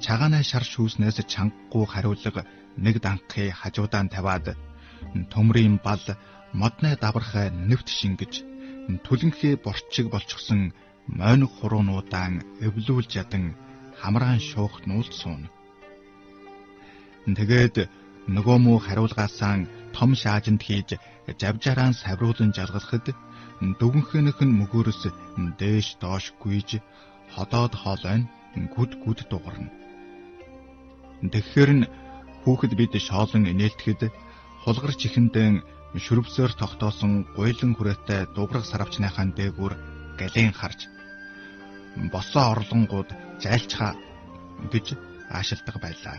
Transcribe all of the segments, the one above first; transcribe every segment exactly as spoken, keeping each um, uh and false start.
чагаанаа шар шүүснээс чангахгүй хариулга нэг данхыг хажуудaan тавиад төмрийн бал модны давархай нэвт шингэж түлэнхээ борчиг болчихсон мойног хуруунуудaan эвлүүлж ядан хамраан шуух нуулт сууна. Тэгээд нөгөө муу хариулгаасаа том шаажинд хийж завжараан савруулан жалгалахад дүгнхэнх нь мөгөөрөс дээш доош гүйж ходоод хоолойн гүд гүд дугарна. Тэгэхээр нь хүүхэд бид шоолон инээлтэхэд хулгарч ихэндэн шүрвсээр тогтоосон гуйлан хүрээтэй дуграх сарвчныхаа дээгүүр гален харж босоо орлонгууд зайлчхаа гэж аашилдаг байлаа.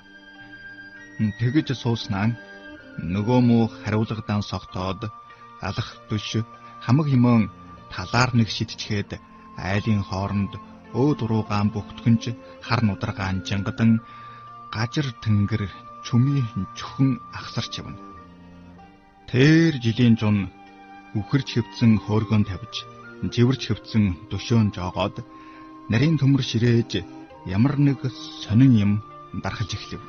Тэгэж сууснаа нөгөө муу хариулгадан согтоод алах түш хамаг юмон талаар нэг шидчгээд айлын хооронд өөд руугаан бүгтгэнж хар нударгаан жингадан гажир тэнгэр чүми чөхөн ахсарч явна. Тэр жилийн жун үхэрч хөвцөн хөөргөн тавьж живэрч хөвцөн төшөөн жоогоод нарийн төмөр ширээж ямар нэг сонин юм дарахж эхлэв.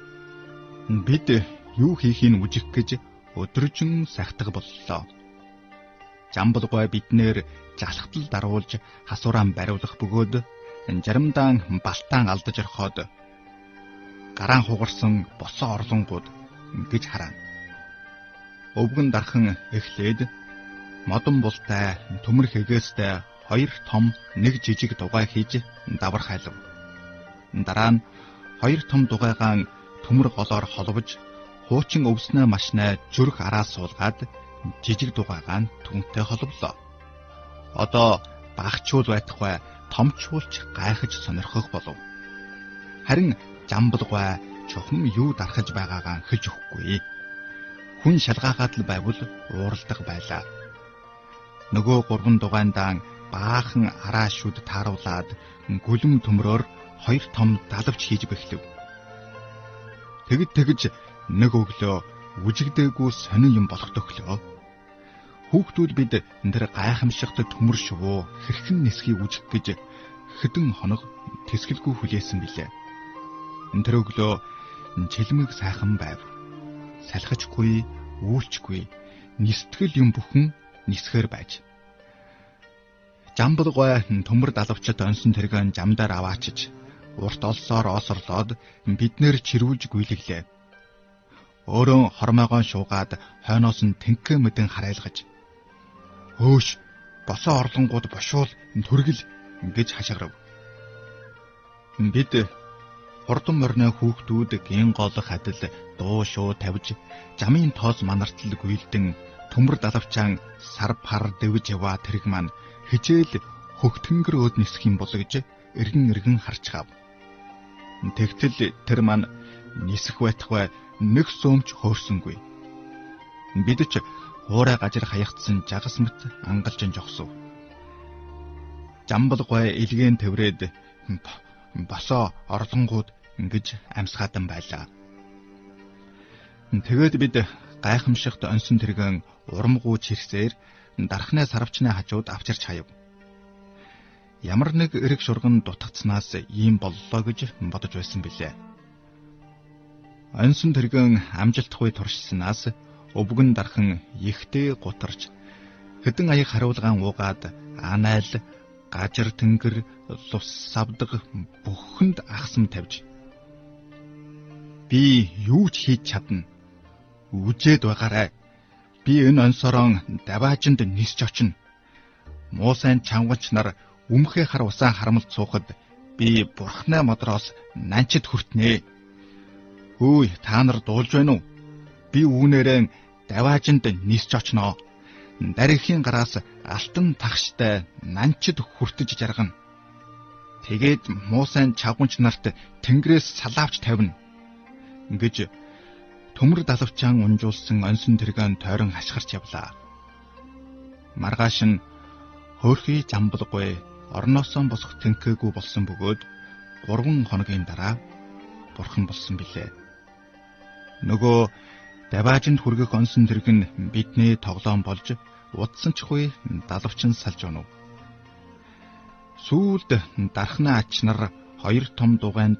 Бид юу хийхийг үжих гэж өдрөжин сахтаг боллоо. Жамбалгой биднэр жалхтал даруулж хасууран бариулах бөгөөд жаримдаан балтаан алдаж орхоод гараан хугарсан босоо орлонгууд гэж хараана. Өвгөн дархан эхлээд модон бултай төмөр хэгээстэй хоёр том нэг жижиг дугай хийж давархайлав. Дараа нь хоёр том дугайгаан төмөр голоор холбож хуучин өвснөө машнаа зүрх араас суулгаад жижиг дугайгаан түнтэй холболоо. Одоо багчуул байтугай томчуулж гайхаж сонирхох болов. Харин жамбалгой чухам юу дарахж байгаагаа хэлж өгөхгүй. Хүн шалгаагаад л байвал ууралдаг байлаа. Нөгөө гурван дугайндаан баахан араа шүд тааруулаад гүлэн төмрөөр хоёр том далавч хийж бэхлэв. Тэгж тэгж нэг өглөө үжигдээгүй сонин юм болох төглөө. Хүүхдүүд бид энэ гайхамшигт төмөр шувуу хэрхэн нисхийг үжих гэж хэдэн хоног тэсгэлгүй хүлээсэн билээ. Тэр өглөө чилмэг сайхан байв. Салхажгүй, үйлчгүй, нистгэл юм бүхэн нисгээр байж. Жамбалгой төмөр далавчад онсон тэргэн жамдаар аваачиж урт олсоор осорлоод биднэр чирүүлж гүйлгэлээ. Өөрөө хормойгоо шуугаад хойноос нь тэнхээ мэдэн харайлгаж "Хөөш, босоо орлонгууд бошуул төргөл" гэж хашгирав. Бид хурдан морины хүүхдүүд гин голох адил дуу шуу тавьж жамын тоос манартал гүйлдэн төмөр далавчаан сар пар дэвж яваа тэрэг маань хичээл хөгтөнгөр өөд нисэх юм бол гэж эргэн эргэн харчгаав. Тэгтэл тэр маань нисэх байтугай нэг сөмч хөөрсөнгүй. Бид ч хуурай гажир хаягдсан жагас мэт ангалжин жогсов. Жамбалгой илгээн тэврээд босоо орлонгууд ингэж амьсгаадан байлаа. Тэгээд бид гайхамшигт онсон тэргэн урамгуу чирсээр дархны сарвчны хажууд авчирч хаяв. Ямар нэг эрэг шурган дутагдсанаас ийм боллоо гэж бодож байсан билээ. Онсон тэргэн амжилтгүй туршсанаас өвгөн дархан ихтэй гутарч хэдэн аяг хариулгаан уугаад анайл гажир тэнгэр лус савдаг бүхэнд ахсам тавьж "Би юу ч хийж чадна. Үжээд байгаарай. Би энэ онсорон даваажинд нисч очино. Муу сайн чангавч нар өмхөө хар усаа харамлж суухад би бурхны модроос нанчид хүртнэ. Хөөе, та нар дуулж байна уу? Би үүнээрээ даваажинд нисч очноо. Дарихийн гараас алтан тагштай нанчид хүртэж жаргана. Тэгээд муу сайн чавганч нарт тэнгэрээс салаавч тавина" гэж төмөр далавчаан унжуулсан онсон тэргэн тойрон хашгирч явлаа. Маргааш нь хөөрхий жамбалгүй орноосоо босох тэнхээгүй болсон бөгөөд гурван хоногийн дараа бурхан болсон билээ. Нөгөө даваажинд хүргэх онсон тэргэн бидний тоглоом болж удсан чгүй далавчин салж онов. Сүүлд дархны ач нар хоёр том дугайнд